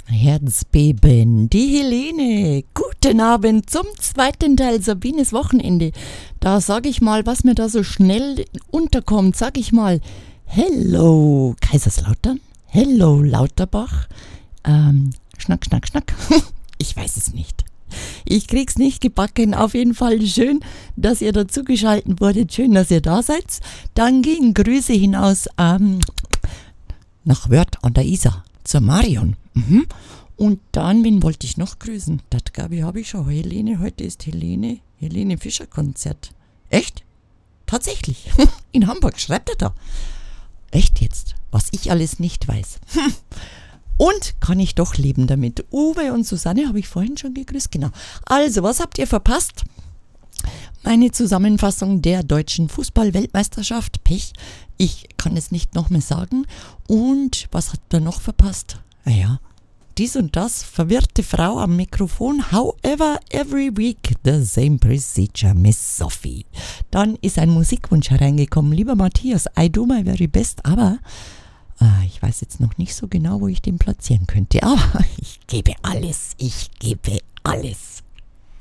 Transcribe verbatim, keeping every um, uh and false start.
Herzbeben, die Helene. Guten Abend zum zweiten Teil Sabines Wochenende. Da sage ich mal, was mir da so schnell unterkommt, sage ich mal, hello Kaiserslautern, hello Lauterbach, ähm, schnack, schnack, schnack. Ich weiß es nicht. Ich krieg's nicht gebacken. Auf jeden Fall schön, dass ihr dazugeschaltet wurdet. Schön, dass ihr da seid. Dann gehen Grüße hinaus ähm, nach Wörth an der Isar zur Marion. Mhm. Und dann, wen wollte ich noch grüßen? Das glaube ich, habe ich schon. Helene, heute ist Helene, Helene Fischer Konzert. Echt? Tatsächlich. In Hamburg, schreibt er da. Echt jetzt? Was ich alles nicht weiß. Und kann ich doch leben damit. Uwe und Susanne habe ich vorhin schon gegrüßt. Genau. Also, was habt ihr verpasst? Meine Zusammenfassung der deutschen Fußball-Weltmeisterschaft. Pech. Ich kann es nicht noch mehr sagen. Und was habt ihr noch verpasst? Naja, dies und das. Verwirrte Frau am Mikrofon. However, every week the same procedure, Miss Sophie. Dann ist ein Musikwunsch hereingekommen. Lieber Matthias, I do my very best, aber Ah, ich weiß jetzt noch nicht so genau, wo ich den platzieren könnte, aber ich gebe alles, ich gebe alles.